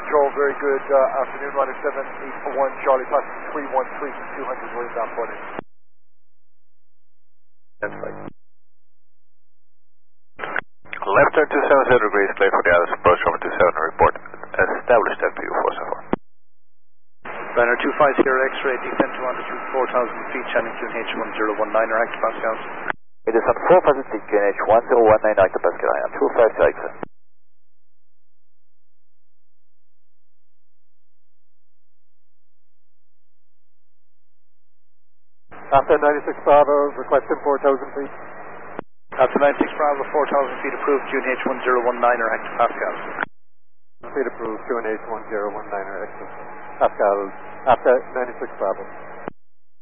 Control, very good afternoon, runner 781 Charlie, passing 313 from 200, William down point. That's right. Left turn 270 degrees, clear for the Alice approach from 27, report established at view 474. Runner 25 Sierra X-ray, descent to altitude 4,000 feet, channel QNH 1019 or hectopascals. It is on 4,000 feet, QNH 1019 hectopascal, I am 25 to exit. After 96 Bravo, requesting 4,000 feet. After 96 Bravo, 4,000 feet approved, QNH 1019 or hectopascals. Feet approved, QNH 1019 or hectopascals. After 96 Bravo.